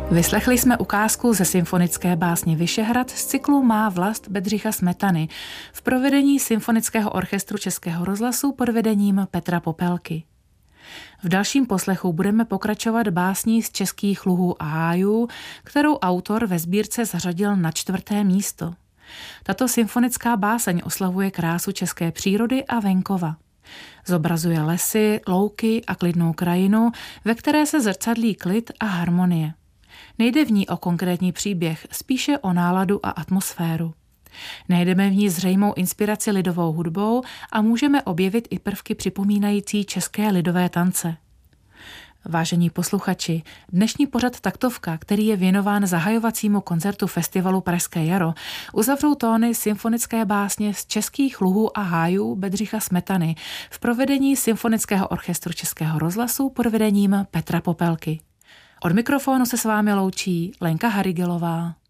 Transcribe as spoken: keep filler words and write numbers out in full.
Vyslechli jsme ukázku ze symfonické básně Vyšehrad z cyklu Má vlast Bedřicha Smetany v provedení Symfonického orchestru Českého rozhlasu pod vedením Petra Popelky. V dalším poslechu budeme pokračovat básní z Českých luhů a hájů, kterou autor ve sbírce zařadil na čtvrté místo. Tato symfonická báseň oslavuje krásu české přírody a venkova. Zobrazuje lesy, louky a klidnou krajinu, ve které se zrcadlí klid a harmonie. Nejde v ní o konkrétní příběh, spíše o náladu a atmosféru. Najdeme v ní zřejmou inspiraci lidovou hudbou a můžeme objevit i prvky připomínající české lidové tance. Vážení posluchači, dnešní pořad Taktovka, který je věnován zahajovacímu koncertu festivalu Pražské jaro, uzavřou tóny symfonické básně z Českých luhů a hájů Bedřicha Smetany v provedení Symfonického orchestru Českého rozhlasu pod vedením Petra Popelky. Od mikrofonu se s vámi loučí Lenka Harigelová.